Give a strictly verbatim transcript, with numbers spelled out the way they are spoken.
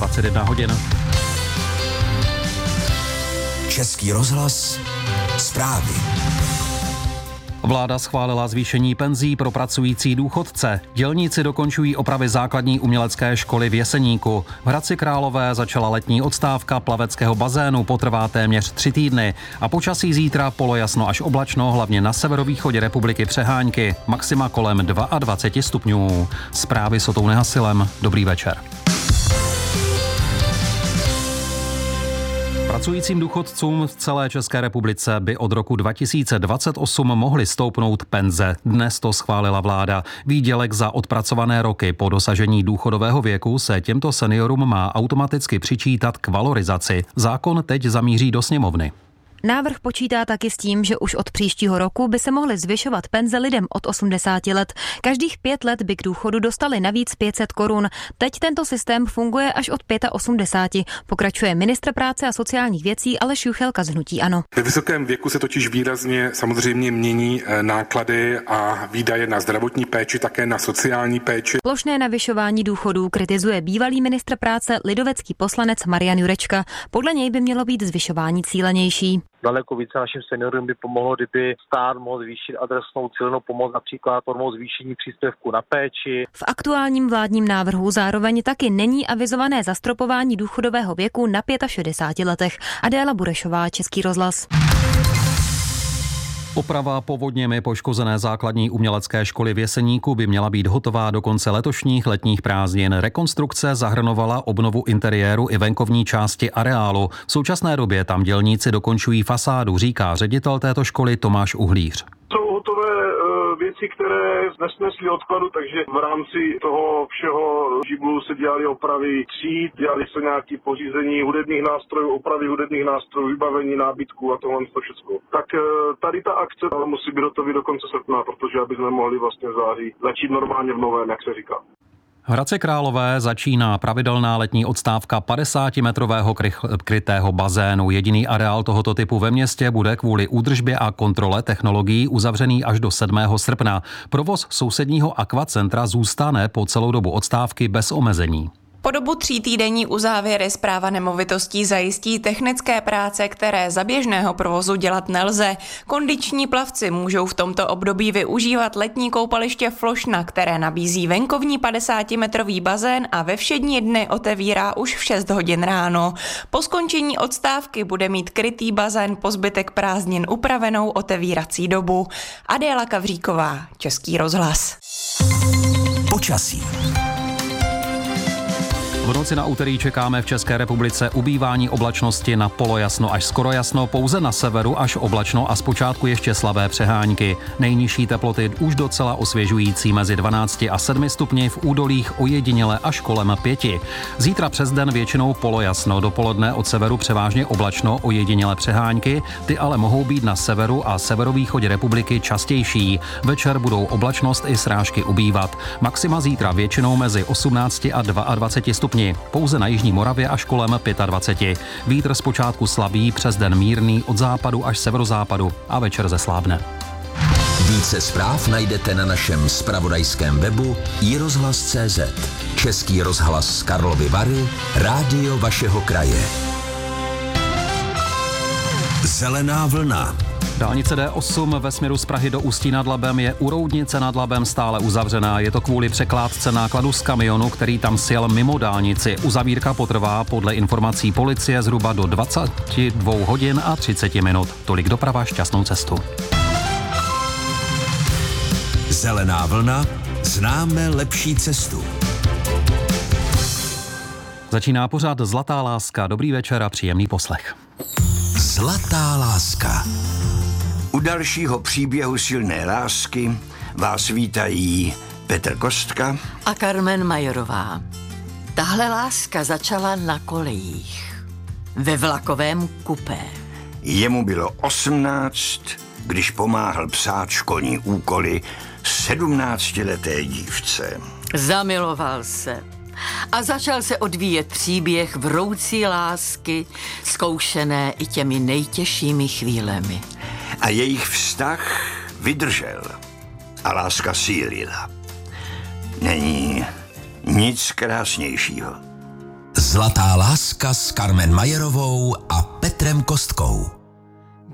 dvacet jedna hodin. Český rozhlas, zprávy. Vláda schválila zvýšení penzí pro pracující důchodce. Dělníci dokončují opravy základní umělecké školy v Jeseníku. V Hradci Králové začala letní odstávka plaveckého bazénu, potrvá téměř tři týdny. A počasí zítra polojasno až oblačno, hlavně na severovýchodě republiky přehánky. Maxima kolem dvacet dva stupňů. Zprávy s Otou Nehasilem. Dobrý večer. Pracujícím důchodcům v celé České republice by od roku dva tisíce dvacet osm mohly stoupnout penze. Dnes to schválila vláda. Výdělek za odpracované roky po dosažení důchodového věku se těmto seniorům má automaticky přičítat k valorizaci. Zákon teď zamíří do sněmovny. Návrh počítá taky s tím, že už od příštího roku by se mohly zvyšovat penze lidem od osmdesáti let. Každých pět let by k důchodu dostali navíc pět set korun. Teď tento systém funguje až od osmdesáti pěti. Pokračuje ministr práce a sociálních věcí Aleš Juchelka z hnutí ANO. Ve vysokém věku se totiž výrazně samozřejmě mění náklady a výdaje na zdravotní péči, také na sociální péči. Plošné navyšování důchodů kritizuje bývalý ministr práce lidovecký poslanec Marian Jurečka. Podle něj by mělo být zvyšování cílenější. Daleko více našim seniorům by pomohlo, kdyby stát mohl zvýšit adresnou cílenou pomoc, například formou zvýšení příspěvku na péči. V aktuálním vládním návrhu zároveň taky není avizované zastropování důchodového věku na šedesáti pěti letech. Adéla Burešová, Český rozhlas. Oprava povodněmi poškozené základní umělecké školy v Jeseníku by měla být hotová do konce letošních letních prázdnin. Rekonstrukce zahrnovala obnovu interiéru i venkovní části areálu. V současné době tam dělníci dokončují fasádu, říká ředitel této školy Tomáš Uhlíř. Jsou hotové věci, které nesnesly odkladu, takže v rámci toho všeho žiblu se dělaly opravy tříd, dělaly se nějaké pořízení hudebních nástrojů, opravy hudebních nástrojů, vybavení nábytku a tohle to všechno. Tak tady ta akce musí být hotový do konce srpna, protože aby jsme mohli vlastně v září začít normálně v novém, jak se říká. V Hradci Králové začíná pravidelná letní odstávka padesátimetrového krytého bazénu. Jediný areál tohoto typu ve městě bude kvůli údržbě a kontrole technologií uzavřený až do sedmého srpna. Provoz sousedního akvacentra zůstane po celou dobu odstávky bez omezení. Po dobu tří týdenní uzávěry Správa nemovitostí zajistí technické práce, které za běžného provozu dělat nelze. Kondiční plavci můžou v tomto období využívat letní koupaliště Flošna, které nabízí venkovní padesátimetrový bazén a ve všední dny otevírá už v šest hodin ráno. Po skončení odstávky bude mít krytý bazén po zbytek prázdnin upravenou otevírací dobu. Adéla Kavříková, Český rozhlas. Počasí. V noci na úterý čekáme v České republice ubývání oblačnosti na polojasno až skoro jasno, pouze na severu až oblačno a zpočátku ještě slabé přehánky. Nejnižší teploty už docela osvěžující mezi dvanácti a sedmi stupni, v údolích ojediněle až kolem pěti. Zítra přes den většinou polojasno, dopoledne od severu převážně oblačno, ojediněle přehánky, ty ale mohou být na severu a severovýchodě republiky častější. Večer budou oblačnost i srážky ubývat. Maxima zítra většinou mezi osmnácti a dvaceti dvěma stupni. Pouze na jižní Moravě až kolem dvacet pět. Vítr zpočátku slabý, přes den mírný od západu až severozápadu a večer zeslábne. Více zpráv najdete na našem zpravodajském webu i rozhlas tečka cé zet. Český rozhlas Karlovy Vary, rádio vašeho kraje. Zelená vlna. Dálnice D osm ve směru z Prahy do Ústí nad Labem je u Roudnice nad Labem stále uzavřená. Je to kvůli překládce nákladu z kamionu, který tam sjel mimo dálnici. Uzavírka potrvá podle informací policie zhruba do dvaceti dvou hodin a třiceti minut. Tolik doprava, šťastnou cestu. Zelená vlna, známe lepší cestu. Začíná pořád Zlatá láska. Dobrý večer a příjemný poslech. Zlatá láska. U dalšího příběhu silné lásky vás vítají Petr Kostka a Carmen Majerová. Tahle láska začala na kolejích, ve vlakovém kupé. Jemu bylo osmnáct, když pomáhal psát školní úkoly sedmnáctileté dívce. Zamiloval se a začal se odvíjet příběh vroucí lásky, zkoušené i těmi nejtěžšími chvílemi. A jejich vztah vydržel a láska sílila. Není nic krásnějšího. Zlatá láska s Carmen Majerovou a